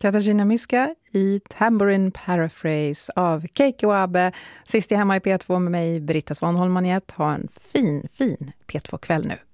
Katarzyna Miska i Tambourine Paraphrase av Keiko Abe. Sist i Hemma i P2 med mig, Britta Svanholm-Magnett. Ha en fin P2-kväll nu.